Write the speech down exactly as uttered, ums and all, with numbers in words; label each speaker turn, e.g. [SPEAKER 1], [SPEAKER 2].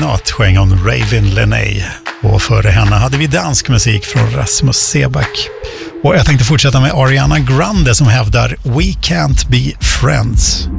[SPEAKER 1] Not sjöng om Raven Lenay. Och före henne hade vi dansk musik från Rasmus Seback. Och jag tänkte fortsätta med Ariana Grande som hävdar We Can't Be Friends.